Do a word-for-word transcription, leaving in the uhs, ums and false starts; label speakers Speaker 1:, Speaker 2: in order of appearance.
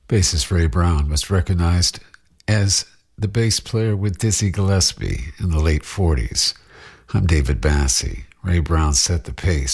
Speaker 1: Bassist Ray Brown was recognized as the bass player with Dizzy Gillespie in the late forties. I'm David Bassie. Ray Brown set the pace